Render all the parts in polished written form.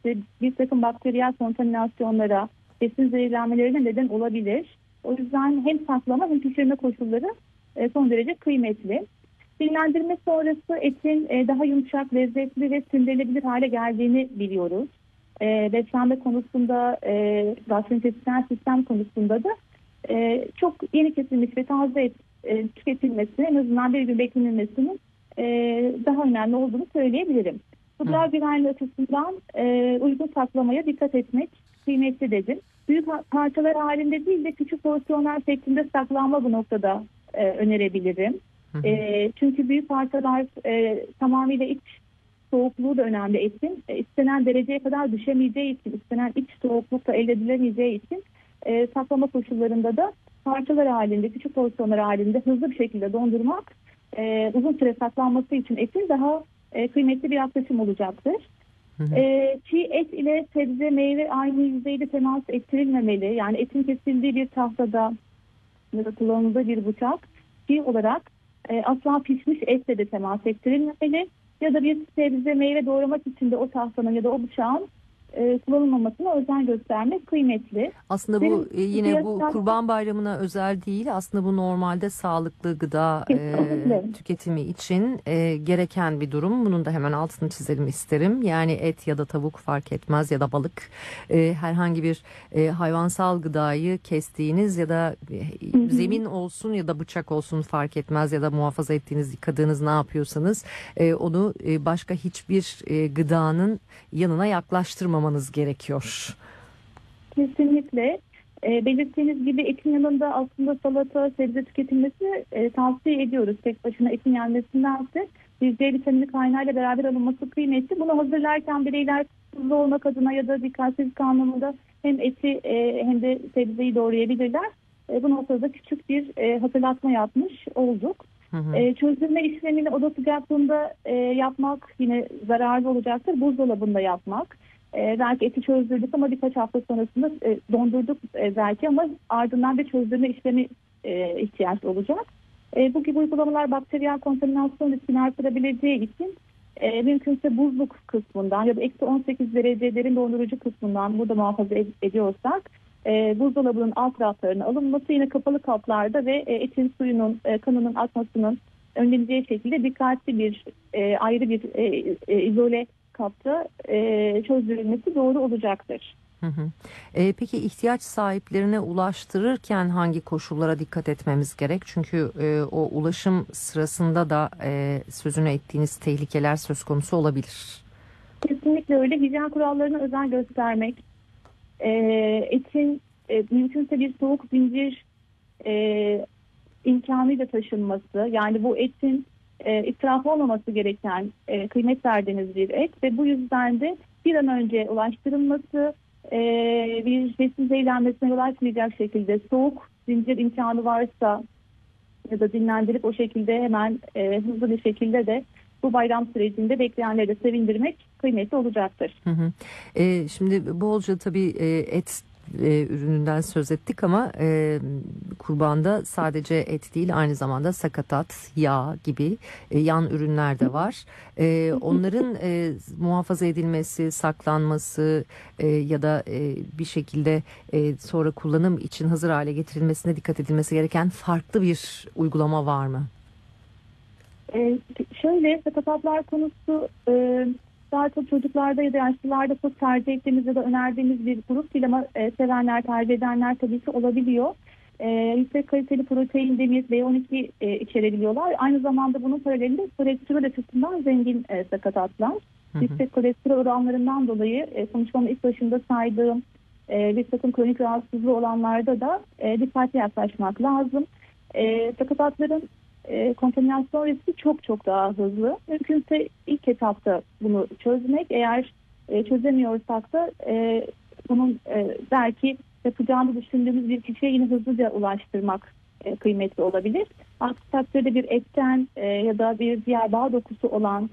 zehirlenmesi, bir takım bakteriyel kontaminasyonlara, besin zehirlenmelerine neden olabilir. O yüzden hem saklama hem pişirme koşulları son derece kıymetli. Dinlendirme sonrası etin daha yumuşak, lezzetli ve sündürülebilir hale geldiğini biliyoruz. Beslenme konusunda, gastrointestinal sistem konusunda da çok yeni kesilmiş ve taze et tüketilmesi, en azından bir gün beklenilmesinin daha önemli olduğunu söyleyebilirim. Gıda güvenliği açısından uygun saklamaya dikkat etmek kıymetli dedim. Büyük parçalar halinde değil de küçük porsiyonlar şeklinde saklanma bu noktada önerebilirim. Çünkü büyük parçalar tamamıyla iç soğukluğu da önemli etin. İstenen dereceye kadar düşemeyeceği için, istenen iç soğukluk da elde edilemeyeceği için saklama koşullarında da parçalar halinde, küçük porsiyonlar halinde hızlı bir şekilde dondurmak uzun süre saklanması için etin daha kıymetli bir yaklaşım olacaktır. Çiğ et ile sebze, meyve aynı yüzeyde temas ettirilmemeli. Yani etin kesildiği bir tahtada ya da kullanıldığı bir bıçak çiğ olarak asla pişmiş etle de temas ettirilmemeli. Ya da bir sebze, meyve doğramak için de o tahtanın ya da o bıçağın kullanılmamasına özen göstermek kıymetli. Aslında bu yine bu Kurban Bayramı'na özel değil. Aslında bu normalde sağlıklı gıda tüketimi için gereken bir durum. Bunun da hemen altını çizelim isterim. Yani et ya da tavuk fark etmez ya da balık. Herhangi bir hayvansal gıdayı kestiğiniz ya da zemin olsun ya da bıçak olsun fark etmez ya da muhafaza ettiğiniz, yıkadığınız ne yapıyorsanız onu başka hiçbir gıdanın yanına yaklaştırmamanız gerekiyor. Kesinlikle. Belirttiğiniz gibi etin yanında aslında salata, sebze tüketilmesini tavsiye ediyoruz. Tek başına etin yenmesindense bir C vitamini kaynağıyla beraber alınması kıymetli. Bunu hazırlarken bireyler tuzlu olmak adına ya da dikkatsizlik anlamında hem eti hem de sebzeyi doğrayabilirler. Bu noktada küçük bir hatırlatma yapmış olduk. Çözdürme işlemini oda sıcaklığında yapmak yine zararlı olacaktır. Buzdolabında yapmak. Belki eti çözdürdük ama birkaç hafta sonrasında dondurduk belki ama ardından bir çözdürme işlemi ihtiyaç olacak. Bu gibi uygulamalar bakteriyel kontaminasyon riskini artırabileceği için mümkünse buzluk kısmından ya da eksi 18 derece derin dondurucu kısmından burada muhafaza ediyorsak buzdolabının alt raflarına alınması yine kapalı kaplarda ve etin suyunun, kanının akmasının önleneceği şekilde dikkatli bir ayrı bir izole kapta çözdürülmesi doğru olacaktır. Peki ihtiyaç sahiplerine ulaştırırken hangi koşullara dikkat etmemiz gerek? Çünkü o ulaşım sırasında da sözünü ettiğiniz tehlikeler söz konusu olabilir. Kesinlikle öyle. Hijyen kurallarına özen göstermek, etin mümkünse bir soğuk zincir imkanıyla taşınması, yani bu etin israf olmaması gereken kıymet verdiğiniz bir et ve bu yüzden de bir an önce ulaştırılması, bir besin zehirlenmesine yol açmayacak şekilde soğuk zincir imkanı varsa ya da dinlendirip o şekilde hemen hızlı bir şekilde de bu bayram sürecinde bekleyenleri de sevindirmek kıymetli olacaktır. Şimdi bolca tabii et ürününden söz ettik ama kurbanda sadece et değil, aynı zamanda sakatat, yağ gibi yan ürünler de var. Onların muhafaza edilmesi, saklanması ya da bir şekilde sonra kullanım için hazır hale getirilmesine dikkat edilmesi gereken farklı bir uygulama var mı? Şöyle, sakatatlar konusu daha çok çocuklarda ya da yaşlılarda çok tercih ettiğimiz ya da önerdiğimiz bir grup değil ama sevenler, tercih edenler tabii ki olabiliyor. Yüksek kaliteli protein, demir, B12 içerebiliyorlar. Aynı zamanda bunun paralelinde kolesterol açısından zengin sakatatlar. Yüksek kolesterol oranlarından dolayı konuşmamın ilk başında saydığım bir takım kronik rahatsızlığı olanlarda da dikkatli yaklaşmak lazım. Sakatatların kontaminasyon riski çok çok daha hızlı. Mümkünse ilk etapta bunu çözmek. Eğer çözemiyorsak da bunun belki yapacağını düşündüğümüz bir kişiye yine hızlıca ulaştırmak kıymetli olabilir. Aksi takdirde bir etten ya da bir diğer bağ dokusu olan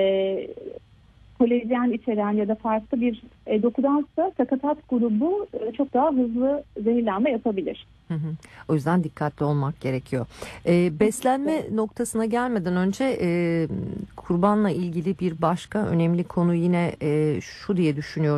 kolajen içeren ya da farklı bir dokudansa sakatat grubu çok daha hızlı zehirlenme yapabilir. O yüzden dikkatli olmak gerekiyor. Beslenme noktasına gelmeden önce kurbanla ilgili bir başka önemli konu yine şu diye düşünüyorum.